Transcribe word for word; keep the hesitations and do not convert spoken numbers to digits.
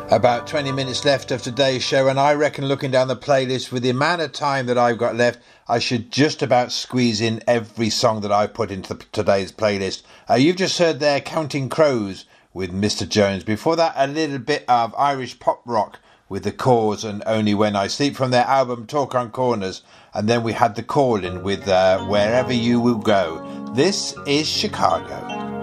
About twenty minutes left of today's show, and I reckon looking down the playlist with the amount of time that I've got left, I should just about squeeze in every song that I put into the, today's playlist. Uh, you've just heard there Counting Crows with Mister Jones. Before that, a little bit of Irish pop rock with The Cause and Only When I Sleep from their album Talk on Corners. And then we had The Call-In with uh, Wherever You Will Go. This is Chicago.